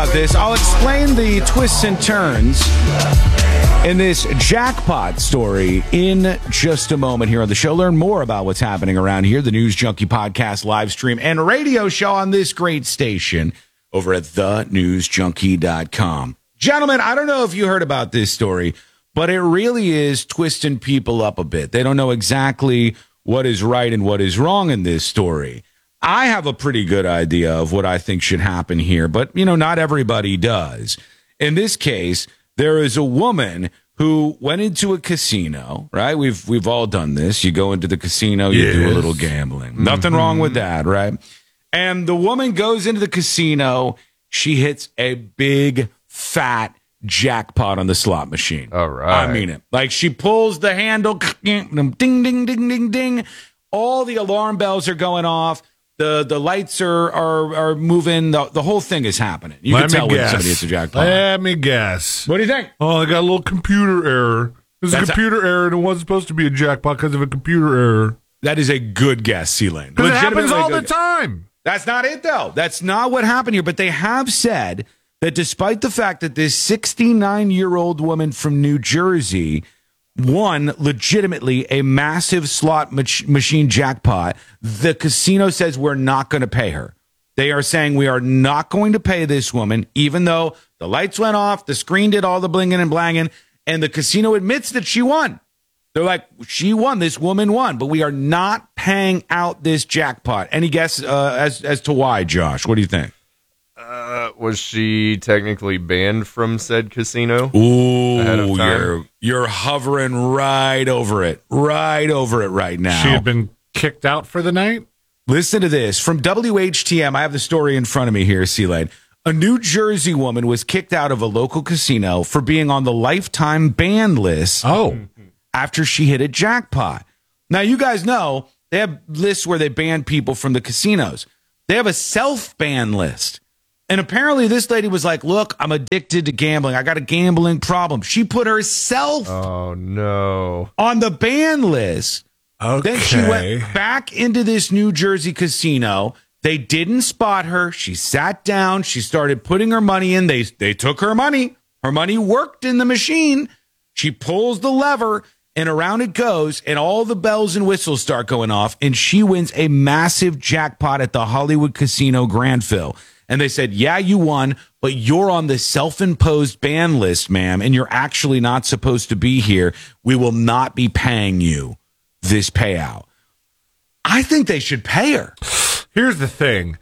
about this. I'll explain the twists and turns in this jackpot story in just a moment here on the show. Learn more about what's happening around here. The News Junkie podcast, live stream, and radio show on this great station over at thenewsjunkie.com. Gentlemen, I don't know if you heard about this story, but it really is twisting people up a bit. They don't know exactly what is right and what is wrong in this story. I have a pretty good idea of what I think should happen here, but, not everybody does. In this case, there is a woman who went into a casino, right? We've all done this. You go into the casino, you do a little gambling. Mm-hmm. Nothing wrong with that, right? And the woman goes into the casino. She hits a big, fat jackpot on the slot machine. All right. I mean it. Like, she pulls the handle, ding, ding, ding, ding, ding. All the alarm bells are going off. The lights are moving. The whole thing is happening. You can tell when somebody hits a jackpot. Let me guess. What do you think? Oh, I got a little computer error. There's a computer error, and it wasn't supposed to be a jackpot because of a computer error. That is a good guess, C-Lane. Because it happens all the time. That's not it, though. That's not what happened here. But they have said that despite the fact that this 69-year-old woman from New Jersey won legitimately a massive slot machine jackpot, the casino says we're not going to pay her. They are saying we are not going to pay this woman, even though the lights went off, the screen did all the blinging and blanging, and the casino admits that she won. They're like, she won, this woman won, but we are not paying out this jackpot. Any guess as to why, Josh? What do you think? Was she technically banned from said casino? Ooh, you're hovering right over it right now. She had been kicked out for the night? Listen to this. From WHTM, I have the story in front of me here, C-Lane. A New Jersey woman was kicked out of a local casino for being on the lifetime ban list after she hit a jackpot. Now, you guys know they have lists where they ban people from the casinos. They have a self-ban list. And apparently this lady was like, look, I'm addicted to gambling. I got a gambling problem. She put herself on the ban list. Okay. Then she went back into this New Jersey casino. They didn't spot her. She sat down. She started putting her money in. They took her money. Her money worked in the machine. She pulls the lever, and around it goes, and all the bells and whistles start going off, and she wins a massive jackpot at the Hollywood Casino Granville. And they said, yeah, you won, but you're on the self-imposed ban list, ma'am, and you're actually not supposed to be here. We will not be paying you this payout. I think they should pay her. Here's the thing.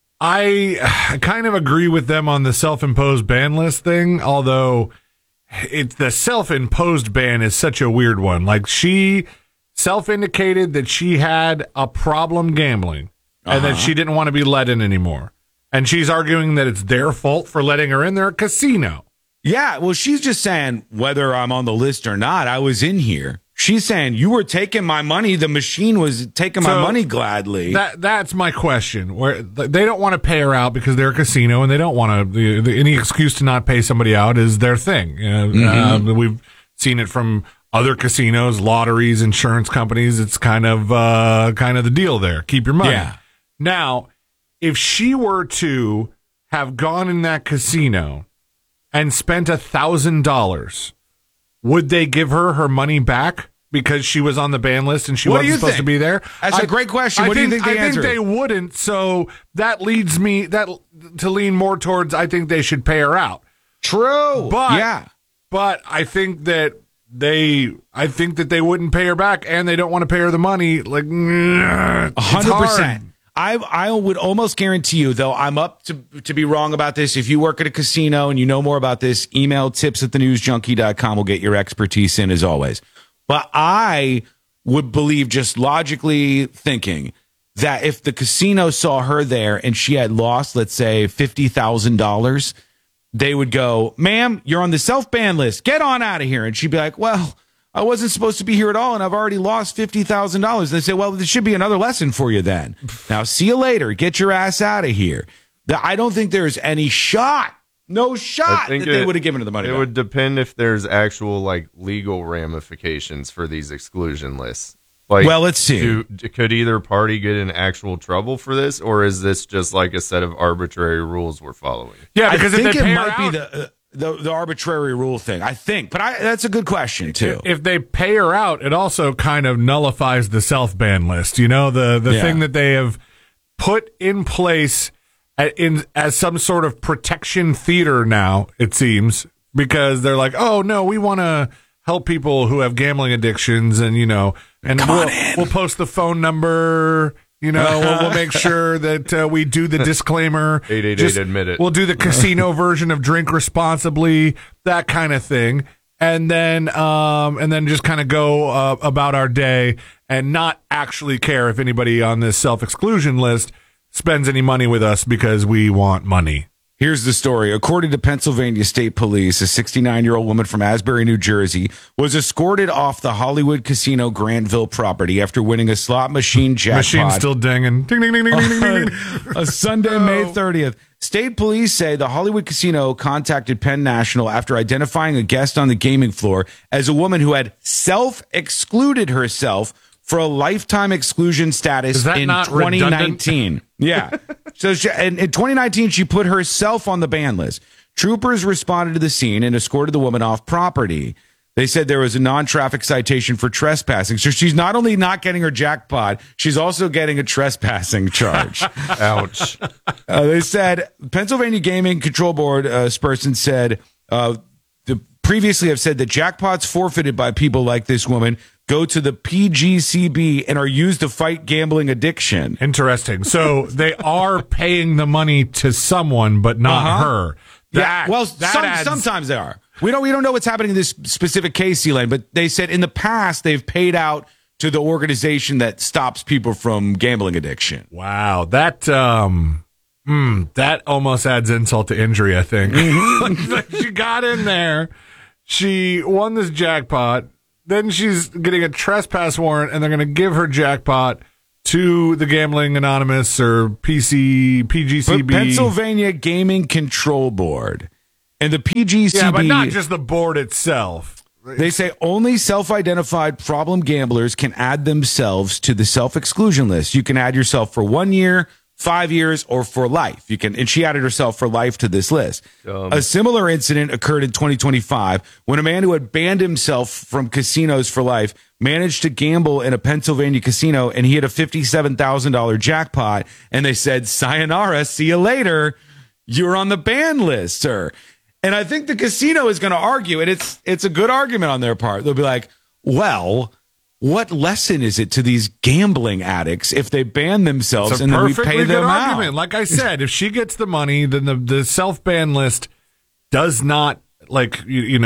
I kind of agree with them on the self-imposed ban list thing, although it's the self-imposed ban is such a weird one. Like, she self-indicated that she had a problem gambling and that she didn't want to be let in anymore. And she's arguing that it's their fault for letting her in their casino. Yeah, well, she's just saying whether I'm on the list or not, I was in here. She's saying you were taking my money. The machine was taking my money gladly. That's my question. Where they don't want to pay her out because they're a casino and they don't want to. Any excuse to not pay somebody out is their thing. We've seen it from other casinos, lotteries, insurance companies. It's kind of the deal there. Keep your money. Yeah. Now, if she were to have gone in that casino and spent $1,000, would they give her money back because she was on the ban list and she wasn't supposed to be there? That's a great question. What do you think the answer is? I think they wouldn't, so that leads me to lean more towards I think they should pay her out. True. But I think that they wouldn't pay her back, and they don't want to pay her the money. Like 100%. I would almost guarantee you, though, I'm up to be wrong about this. If you work at a casino and you know more about this, email tips@thenewsjunkie.com. We'll get your expertise in, as always. But I would believe, just logically thinking, that if the casino saw her there and she had lost, let's say, $50,000, they would go, ma'am, you're on the self-ban list. Get on out of here. And she'd be like, well, I wasn't supposed to be here at all, and I've already lost $50,000. And they say, well, there should be another lesson for you then. Now, see you later. Get your ass out of here. I don't think there's any shot, no shot that they would have given her the money would depend if there's actual, legal ramifications for these exclusion lists. Like, well, let's see. Could either party get in actual trouble for this, or is this just like a set of arbitrary rules we're following? Yeah, because I think if they it pay might her be out, the arbitrary rule thing. I think, but that's a good question too. if they pay her out, it also kind of nullifies the self-ban list. You know, the thing that they have put in place as some sort of protection theater now, it seems, because they're like, oh, no, we want to help people who have gambling addictions, and, you know, and we'll post the phone number, you know, we'll make sure that we do the disclaimer. 888 admit it. We'll do the casino version of drink responsibly, that kind of thing. And then just kind of go about our day and not actually care if anybody on this self-exclusion list spends any money with us because we want money. Here's the story. According to Pennsylvania State Police, a 69-year-old woman from Asbury, New Jersey, was escorted off the Hollywood Casino Grantville property after winning a slot machine jackpot. Machine still dinging. Ding, ding, ding, ding, ding, ding, ding. A Sunday, May 30th. State police say the Hollywood Casino contacted Penn National after identifying a guest on the gaming floor as a woman who had self-excluded herself for a lifetime exclusion status in 2019. Yeah. So in 2019, she put herself on the ban list. Troopers responded to the scene and escorted the woman off property. They said there was a non-traffic citation for trespassing. So she's not only not getting her jackpot, she's also getting a trespassing charge. Ouch. They said Pennsylvania Gaming Control Board spokesperson said previously have said that jackpots forfeited by people like this woman go to the PGCB and are used to fight gambling addiction. Interesting. So they are paying the money to someone, but not her. Sometimes they are. We don't know what's happening in this specific case, Elaine, but they said in the past they've paid out to the organization that stops people from gambling addiction. Wow, that almost adds insult to injury, I think. Like she got in there, she won this jackpot, then she's getting a trespass warrant, and they're going to give her jackpot to the Gambling Anonymous or PGCB. But Pennsylvania Gaming Control Board. And the PGCB. Yeah, but not just the board itself. They say only self-identified problem gamblers can add themselves to the self-exclusion list. You can add yourself for 1 year, 5 years, or for life. And she added herself for life to this list. A similar incident occurred in 2025 when a man who had banned himself from casinos for life managed to gamble in a Pennsylvania casino, and he had a $57,000 jackpot. And they said, sayonara, see you later. You're on the ban list, sir. And I think the casino is going to argue, and it's a good argument on their part. They'll be like, well, what lesson is it to these gambling addicts if they ban themselves and then we pay them out? Like I said, if she gets the money, then the self-ban list does not, like,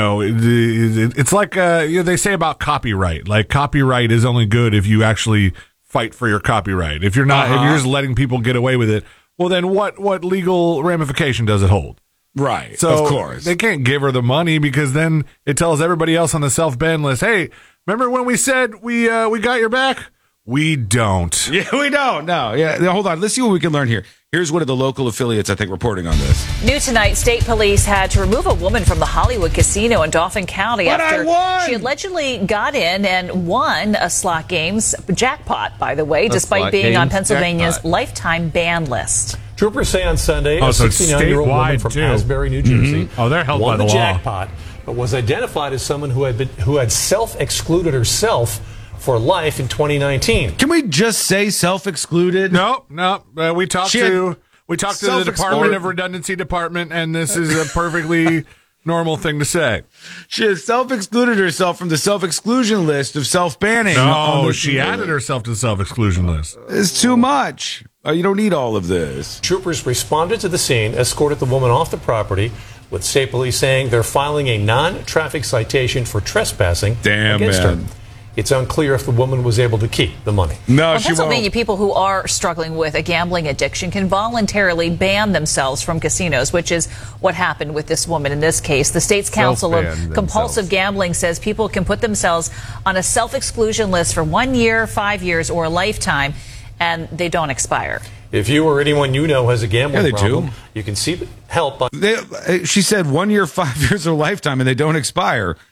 it's like they say about copyright. Like, copyright is only good if you actually fight for your copyright. If you're not, if you're just letting people get away with it, well, then what legal ramification does it hold? Right. So of course. They can't give her the money because then it tells everybody else on the self-ban list, hey, remember when we said we got your back? We don't. Yeah, we don't. No. Yeah. Hold on. Let's see what we can learn here. Here's one of the local affiliates, I think, reporting on this. New tonight, state police had to remove a woman from the Hollywood Casino in Dauphin County after she allegedly got in and won a slot games jackpot, by the way, despite being on Pennsylvania's lifetime ban list. Troopers say on Sunday, a 69-year-old woman from Asbury, New Jersey, Oh, they're held by won the the law. jackpot, but was identified as someone who had self-excluded herself for life in 2019. Can we just say self-excluded? No. We talked to the Department of Redundancy Department, and this is a perfectly normal thing to say. She has self-excluded herself from the self-exclusion list of self-banning. No, she added herself to the self-exclusion list. It's too much. You don't need all of this. Troopers responded to the scene, escorted the woman off the property, with state police saying they're filing a non-traffic citation for trespassing against her. It's unclear if the woman was able to keep the money. No, she Pennsylvania won't. People who are struggling with a gambling addiction can voluntarily ban themselves from casinos, which is what happened with this woman in this case. The state's Council of Compulsive Gambling says people can put themselves on a self-exclusion list for 1 year, 5 years, or a lifetime, and they don't expire. If you or anyone you know has a gambling problem, you can seek help. She said 1 year, 5 years, or lifetime, and they don't expire.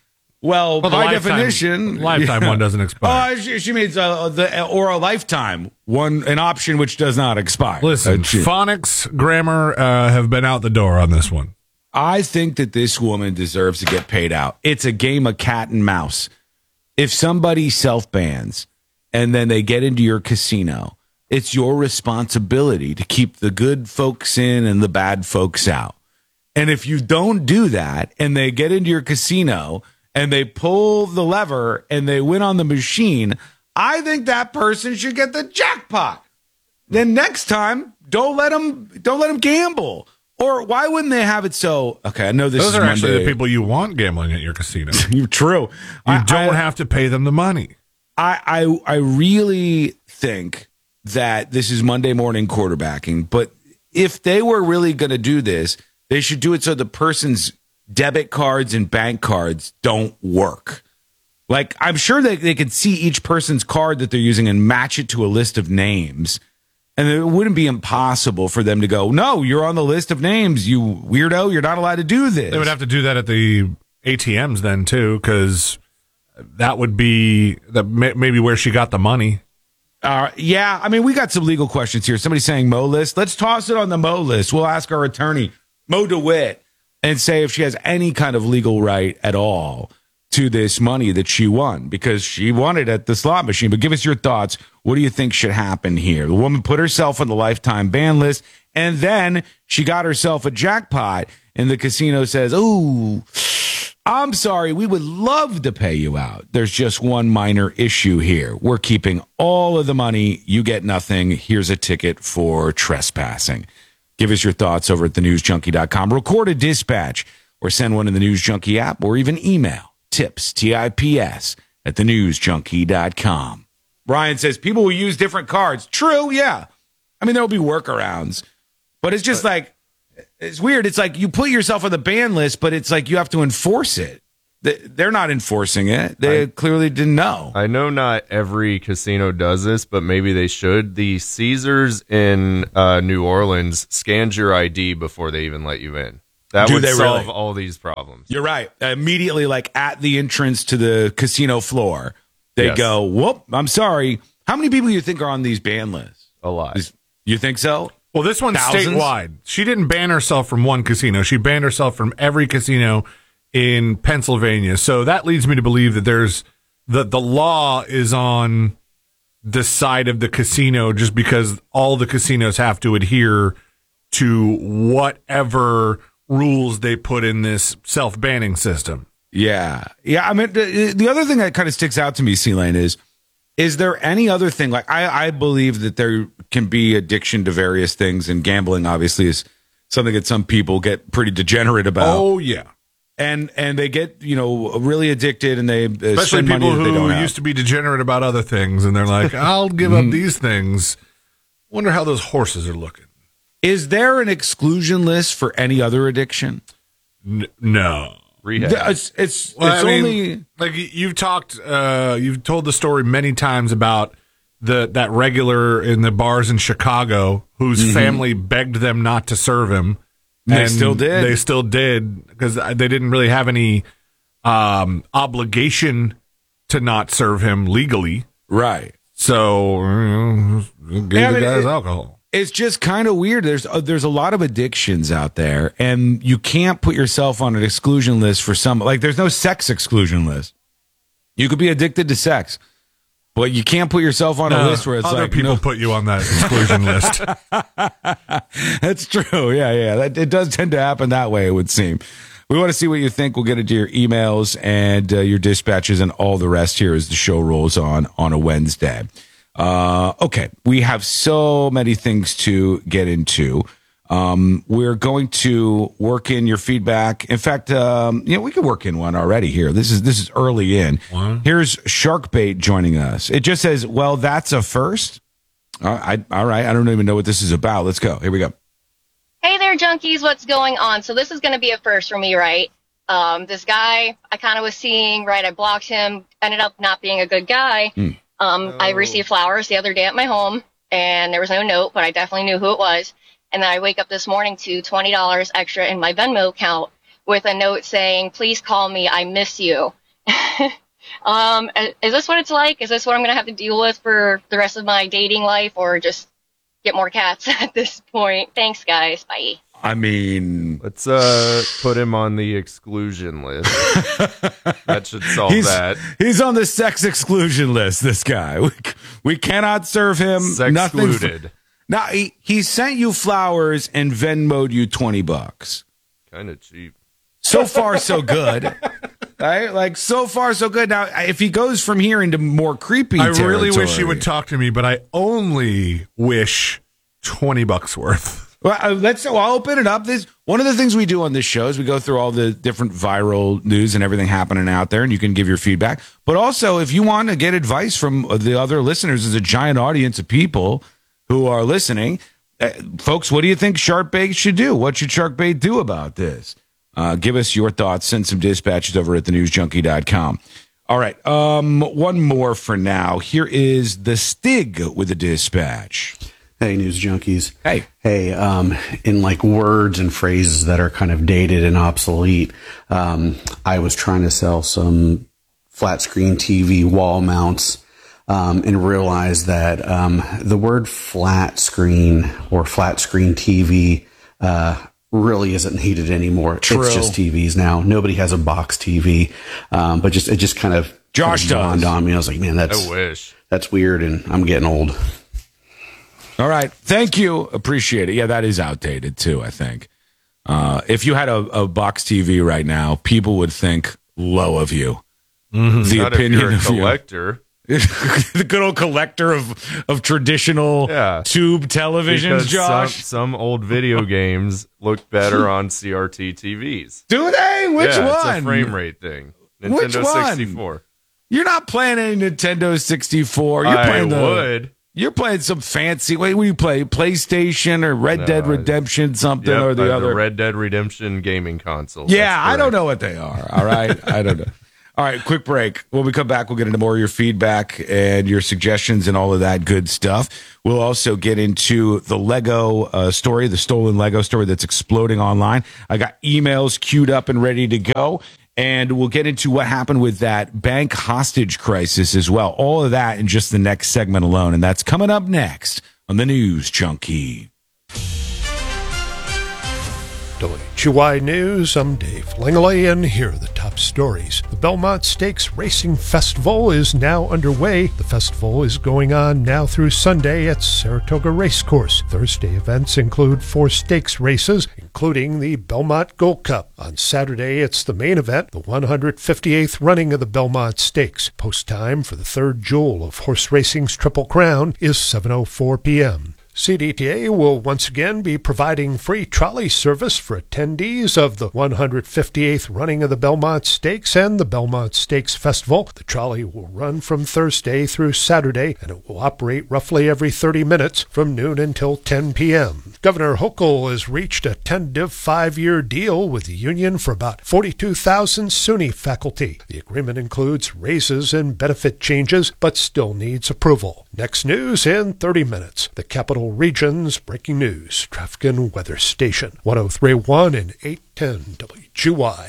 Well, by definition, lifetime one doesn't expire. She means or a lifetime one, an option which does not expire. Listen, phonics, grammar have been out the door on this one. I think that this woman deserves to get paid out. It's a game of cat and mouse. If somebody self-bans and then they get into your casino, it's your responsibility to keep the good folks in and the bad folks out. And if you don't do that and they get into your casino and they pull the lever and they win on the machine, I think that person should get the jackpot. Then next time, don't let them gamble. Or why wouldn't they have it so? Okay, I know this. Those are actually the people you want gambling at your casino. True. You don't have to pay them the money. I really think that this is Monday morning quarterbacking. But if they were really going to do this, they should do it so the person's debit cards and bank cards don't work. Like, I'm sure they could see each person's card that they're using and match it to a list of names. And it wouldn't be impossible for them to go, no, you're on the list of names, you weirdo. You're not allowed to do this. They would have to do that at the ATMs then, too, because that would be maybe where she got the money. Yeah, I mean, we got some legal questions here. Somebody's saying Mo list. Let's toss it on the Mo list. We'll ask our attorney, Mo DeWitt, and say if she has any kind of legal right at all to this money that she won, because she won it at the slot machine. But give us your thoughts. What do you think should happen here? The woman put herself on the lifetime ban list, and then she got herself a jackpot, and the casino says, oh, I'm sorry, we would love to pay you out. There's just one minor issue here. We're keeping all of the money. You get nothing. Here's a ticket for trespassing. Give us your thoughts over at thenewsjunkie.com. Record a dispatch or send one in the News Junkie app, or even email tips, TIPS, at thenewsjunkie.com. Brian says people will use different cards. True, yeah. I mean, there'll be workarounds. But it's just like, it's weird. It's like you put yourself on the ban list, but it's like you have to enforce it. They're not enforcing it. They clearly didn't know. I know not every casino does this, but maybe they should. The Caesars in New Orleans scans your ID before they even let you in. That would solve all these problems. You're right. Immediately, like at the entrance to the casino floor, they go, whoop, I'm sorry. How many people do you think are on these ban lists? A lot. You think so? Well, this one's statewide. She didn't ban herself from one casino. She banned herself from every casino in Pennsylvania. So that leads me to believe that there's the law is on the side of the casino just because all the casinos have to adhere to whatever rules they put in this self-banning system. Yeah. I mean, the other thing that kind of sticks out to me, C-Lane, is there any other thing? Like, I believe that there can be addiction to various things, and gambling obviously is something that some people get pretty degenerate about. Oh, yeah. And they get, really addicted, and they especially spend people money that they don't who have. used to be degenerate about other things, and they're like, I'll give up these things. Wonder how those horses are looking. Is there an exclusion list for any other addiction? No. Rehab. It's only like you've told the story many times about that regular in the bars in Chicago whose family begged them not to serve him. They still did. They still did because they didn't really have any obligation to not serve him legally. Right. So give the guys alcohol. It's just kind of weird. There's a lot of addictions out there, and you can't put yourself on an exclusion list for some. Like, there's no sex exclusion list. You could be addicted to sex, but you can't put yourself on a list where it's other people put you on that exclusion list. That's true. Yeah. It does tend to happen that way, it would seem. We want to see what you think. We'll get into your emails and your dispatches and all the rest here as the show rolls on a Wednesday. Okay, we have so many things to get into. We're going to work in your feedback. In fact, we could work in one already here. This is early in. Wow. Here's Sharkbait joining us. It just says, well, that's a first. All right. I don't even know what this is about. Let's go. Here we go. Hey there, junkies. What's going on? So this is going to be a first for me, right? This guy I kind of was seeing, right? I blocked him, ended up not being a good guy. I received flowers the other day at my home, and there was no note, but I definitely knew who it was. And then I wake up this morning to $20 extra in my Venmo account with a note saying, please call me, I miss you. Is this what it's like? Is this what I'm going to have to deal with for the rest of my dating life, or just get more cats at this point? Thanks, guys. Bye. I mean, let's put him on the exclusion list. That should solve that. He's on the sex exclusion list, this guy. We cannot serve him. Sexcluded. Now, he sent you flowers and Venmo'd you $20. Kind of cheap. So far, so good. Right? Like, so far, so good. Now, if he goes from here into more creepy territory, I really wish he would talk to me, but I only wish $20 worth. Well, I'll open it up. One of the things we do on this show is we go through all the different viral news and everything happening out there, and you can give your feedback. But also, if you want to get advice from the other listeners, there's a giant audience of people who are listening. Folks, what do you think Sharkbait should do? What should Sharkbait do about this? Give us your thoughts. Send some dispatches over at thenewsjunkie.com. All right. One more for now. Here is the Stig with a dispatch. Hey, News Junkies. Hey, in like words and phrases that are kind of dated and obsolete, I was trying to sell some flat screen TV wall mounts, and realized that, the word flat screen or flat screen TV, really isn't needed anymore. True. It's just TVs now. Nobody has a box TV. But it just kind of dawned on me. I was like, man, that's weird. And I'm getting old. All right. Thank you. Appreciate it. Yeah, that is outdated too, I think. If you had a box TV right now, people would think low of you. Mm-hmm. The Not opinion if you're a of collector. The good old collector of traditional tube televisions, because Josh. Some old video games look better on CRT TVs. Do they? Which one? It's a frame rate thing. Nintendo Which one? 64. You're not playing a Nintendo 64. You're playing some fancy. What do you play? PlayStation or Red Dead Redemption something or the other? The Red Dead Redemption gaming console. Yeah, I don't know what they are. All right. I don't know. All right, quick break. When we come back, we'll get into more of your feedback and your suggestions and all of that good stuff. We'll also get into the Lego story, the stolen Lego story that's exploding online. I got emails queued up and ready to go. And we'll get into what happened with that bank hostage crisis as well. All of that in just the next segment alone. And that's coming up next on the News Junkie. WHY News, I'm Dave Langley, and here are the top stories. The Belmont Stakes Racing Festival is now underway. The festival is going on now through Sunday at Saratoga Racecourse. Thursday events include 4 stakes races, including the Belmont Gold Cup. On Saturday, it's the main event, the 158th running of the Belmont Stakes. Post time for the third jewel of horse racing's Triple Crown is 7:04 p.m. CDTA will once again be providing free trolley service for attendees of the 158th running of the Belmont Stakes and the Belmont Stakes Festival. The trolley will run from Thursday through Saturday, and it will operate roughly every 30 minutes from noon until 10 p.m. Governor Hochul has reached a tentative 5-year deal with the union for about 42,000 SUNY faculty. The agreement includes raises and benefit changes, but still needs approval. Next news in 30 minutes. The Capital Region's breaking news. Traffic and weather station 103.1 and 810 WGY.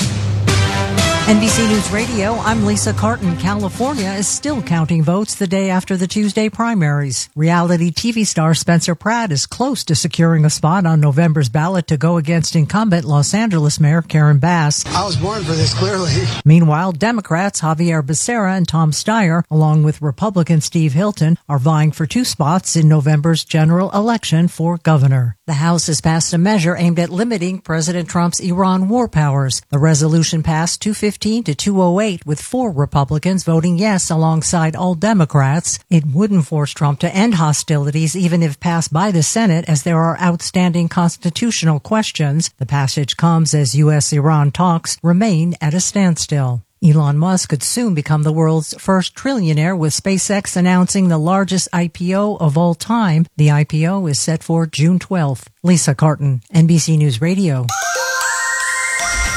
NBC News Radio, I'm Lisa Carton. California is still counting votes the day after the Tuesday primaries. Reality TV star Spencer Pratt is close to securing a spot on November's ballot to go against incumbent Los Angeles Mayor Karen Bass. I was born for this, clearly. Meanwhile, Democrats Javier Becerra and Tom Steyer, along with Republican Steve Hilton, are vying for 2 spots in November's general election for governor. The House has passed a measure aimed at limiting President Trump's Iran war powers. The resolution passed 215 to 208, with 4 Republicans voting yes alongside all Democrats. It wouldn't force Trump to end hostilities even if passed by the Senate, as there are outstanding constitutional questions. The passage comes as U.S.-Iran talks remain at a standstill. Elon Musk could soon become the world's first trillionaire, with SpaceX announcing the largest IPO of all time. The IPO is set for June 12th. Lisa Carton, NBC News Radio.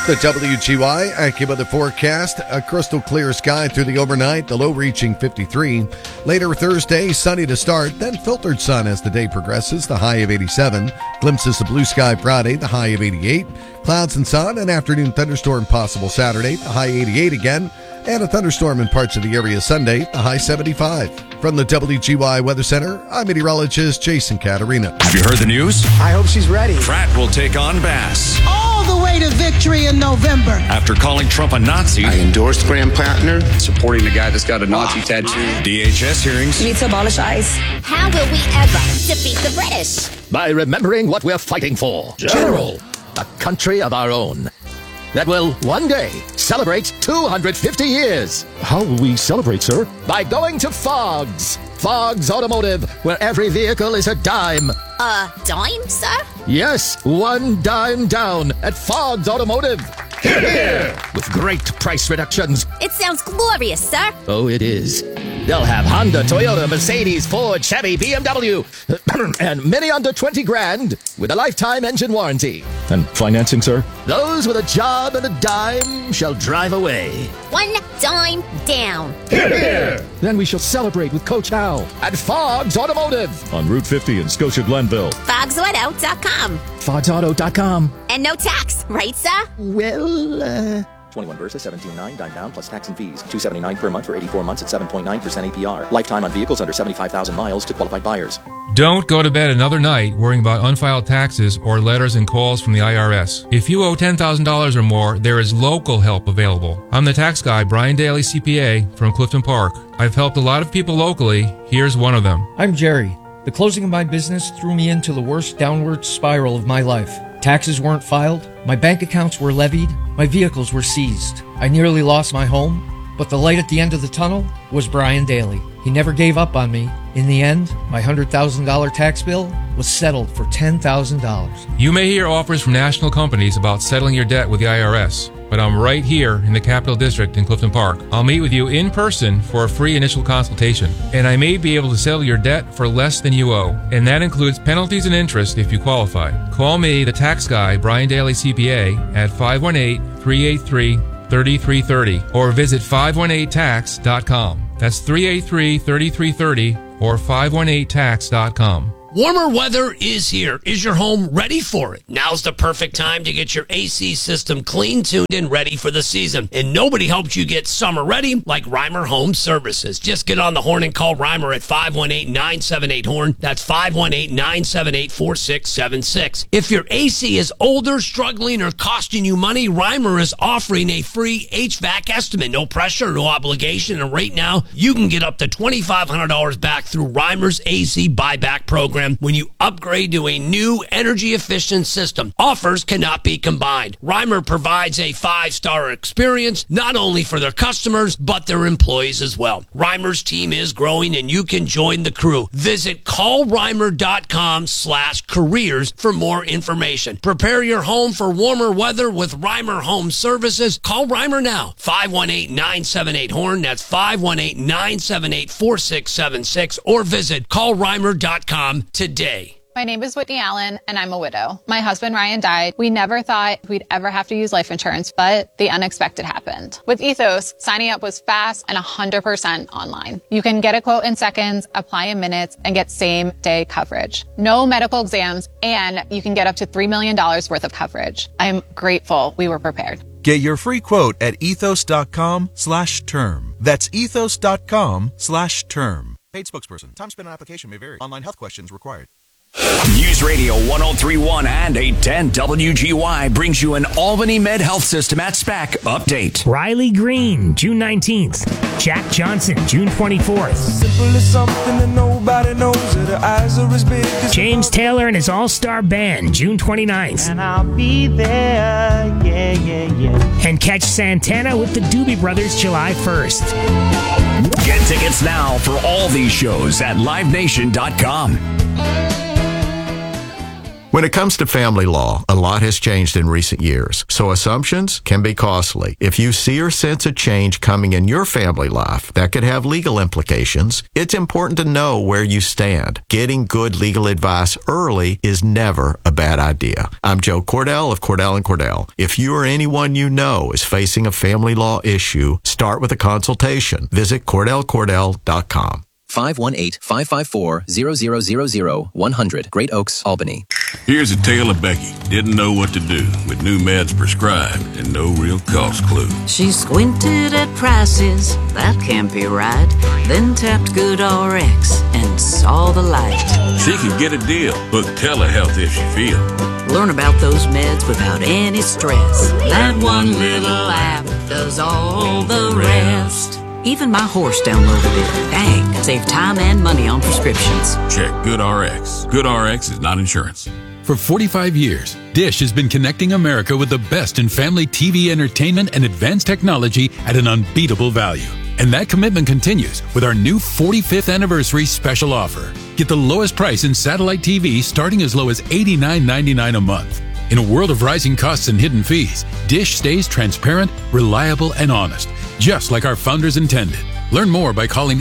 The WGY AccuWeather forecast, a crystal clear sky through the overnight, the low reaching 53. Later Thursday, sunny to start, then filtered sun as the day progresses, the high of 87. Glimpses of blue sky Friday, the high of 88. Clouds and sun, an afternoon thunderstorm possible Saturday, the high 88 again. And a thunderstorm in parts of the area Sunday, the high 75. From the WGY Weather Center, I'm meteorologist Jason Caterina. Have you heard the news? I hope she's ready. Pratt will take on Bass. All the way to victory in November. After calling Trump a Nazi. I endorsed Graham Plattner, supporting the guy that's got a Nazi tattoo. DHS hearings. We need to abolish ICE. How will we ever defeat the British? By remembering what we're fighting for. General. A country of our own. That will one day celebrate 250 years. How will we celebrate, sir? By going to Fogs. Fogs Automotive, where every vehicle is a dime. A dime, sir? Yes, one dime down at Fogs Automotive. Hear, hear. With great price reductions. It sounds glorious, sir. Oh, it is. They'll have Honda, Toyota, Mercedes, Ford, Chevy, BMW, and many under 20 grand with a lifetime engine warranty. And financing, sir? Those with a job and a dime shall drive away. One dime down. Hear, hear. Then we shall celebrate with Coach Hal at Fogs Automotive. On Route 50 in Scotia Glenville. FogsAuto.com. FogsAuto.com. And no tax, right, sir? Well, 21 versus 17.9, dime down plus tax and fees. $279 per month for 84 months at 7.9% APR. Lifetime on vehicles under 75,000 miles to qualified buyers. Don't go to bed another night worrying about unfiled taxes or letters and calls from the IRS. If you owe $10,000 or more, there is local help available. I'm the tax guy, Brian Daly, CPA, from Clifton Park. I've helped a lot of people locally. Here's one of them. I'm Jerry. The closing of my business threw me into the worst downward spiral of my life. Taxes weren't filed, my bank accounts were levied, my vehicles were seized. I nearly lost my home, but the light at the end of the tunnel was Brian Daly. He never gave up on me. In the end, my $100,000 tax bill was settled for $10,000. You may hear offers from national companies about settling your debt with the IRS, but I'm right here in the Capital District in Clifton Park. I'll meet with you in person for a free initial consultation, and I may be able to settle your debt for less than you owe, and that includes penalties and interest if you qualify. Call me, the tax guy, Brian Daly CPA, at 518-383-3330, or visit 518tax.com. That's 383-3330 or 518tax.com. Warmer weather is here. Is your home ready for it? Now's the perfect time to get your AC system clean, tuned, and ready for the season. And nobody helps you get summer ready like Reimer Home Services. Just get on the horn and call Reimer at 518-978-HORN. That's 518-978-4676. If your AC is older, struggling, or costing you money, Reimer is offering a free HVAC estimate. No pressure, no obligation. And right now, you can get up to $2,500 back through Reimer's AC buyback program when you upgrade to a new energy-efficient system. Offers cannot be combined. Reimer provides a 5-star experience, not only for their customers, but their employees as well. Reimer's team is growing, and you can join the crew. Visit callreimer.com/careers for more information. Prepare your home for warmer weather with Reimer Home Services. Call Reimer now. 518-978-HORN. That's 518-978-4676. Or visit callreimer.com today. My name is Whitney Allen, and I'm a widow. My husband, Ryan, died. We never thought we'd ever have to use life insurance, but the unexpected happened. With Ethos, signing up was fast and 100% online. You can get a quote in seconds, apply in minutes, and get same-day coverage. No medical exams, and you can get up to $3 million worth of coverage. I'm grateful we were prepared. Get your free quote at ethos.com/term. That's ethos.com/term. Paid spokesperson. Time spent on application may vary. Online health questions required. News Radio 103.1 and 810 WGY brings you an Albany Med Health System at SPAC update. Riley Green, June 19th. Jack Johnson, June 24th. Simple as something that nobody knows, that her eyes are as big as James Taylor and his all-star band, June 29th. And I'll be there, yeah, yeah, yeah. And catch Santana with the Doobie Brothers July 1st. Get tickets now for all these shows at livenation.com. When it comes to family law, a lot has changed in recent years, so assumptions can be costly. If you see or sense a change coming in your family life that could have legal implications, it's important to know where you stand. Getting good legal advice early is never a bad idea. I'm Joe Cordell of Cordell & Cordell. If you or anyone you know is facing a family law issue, start with a consultation. Visit CordellCordell.com. 518-554-0000-100, Great Oaks, Albany. Here's a tale of Becky. Didn't know what to do with new meds prescribed and no real cost clue. She squinted at prices, that can't be right. Then tapped GoodRx and saw the light. She could get a deal. Book telehealth if she feel. Learn about those meds without any stress. That one little app does all the rest. Even my horse downloaded it. Dang, save time and money on prescriptions. Check GoodRx. GoodRx is not insurance. For 45 years, Dish has been connecting America with the best in family TV entertainment and advanced technology at an unbeatable value. And that commitment continues with our new 45th anniversary special offer. Get the lowest price in satellite TV starting as low as $89.99 a month. In a world of rising costs and hidden fees, Dish stays transparent, reliable, and honest, just like our founders intended. Learn more by calling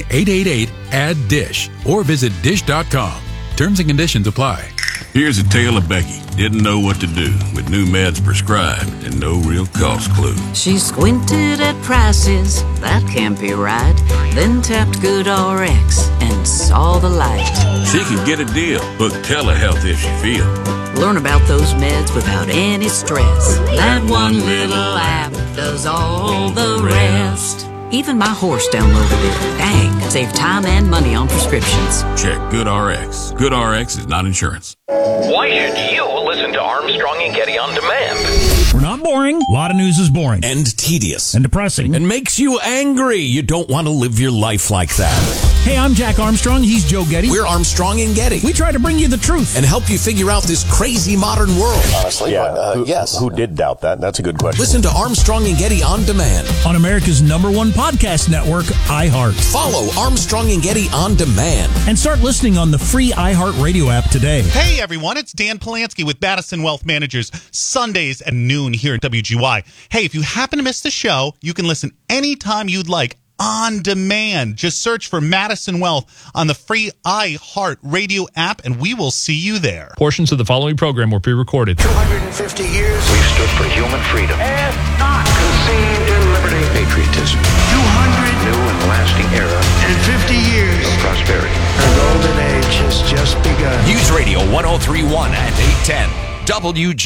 888-ADD-DISH or visit dish.com. Terms and conditions apply. Here's a tale of Becky. Didn't know what to do with new meds prescribed and no real cost clue. She squinted at prices, that can't be right. Then tapped GoodRx and saw the light. She could get a deal. Book telehealth if she feel. Learn about those meds without any stress. That one little app does all the rest. Even my horse downloaded it. Dang, save time and money on prescriptions. Check GoodRx. GoodRx is not insurance. Why should you listen to Armstrong and Getty on demand? We're not boring. A lot of news is boring. And tedious. And depressing. And makes you angry. You don't want to live your life like that. Hey, I'm Jack Armstrong. He's Joe Getty. We're Armstrong and Getty. We try to bring you the truth. And help you figure out this crazy modern world. Honestly, yeah, yes. Who did doubt that? That's a good question. Listen to Armstrong and Getty on demand. On America's #1 podcast network, iHeart. Follow Armstrong and Getty on demand. And start listening on the free iHeart Radio app today. Hey, everyone. It's Dan Polanski with Madison Wealth Managers, Sundays at noon here at WGY. Hey, if you happen to miss the show, you can listen anytime you'd like on demand. Just search for Madison Wealth on the free iHeart Radio app, and we will see you there. Portions of the following program were pre-recorded. 250 years we've stood for human freedom and not conceived in liberty, patriotism. 200 new and lasting era and 50 years of prosperity. Our golden age has just begun. News Radio 103.1 and 810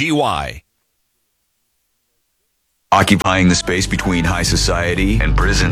WGY. Occupying the space between high society and prison.